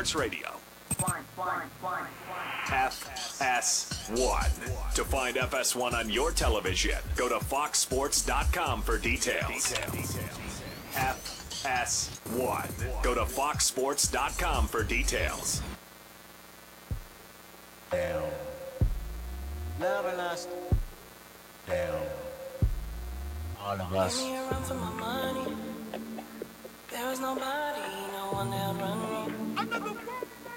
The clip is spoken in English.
Sports Radio. FS1. To find FS1 on your television, go to foxsports.com for details. FS1. Go to foxsports.com for details. Down. Love and lust. Down. All of us. Give me a run for my money. There is nobody, no one that run me.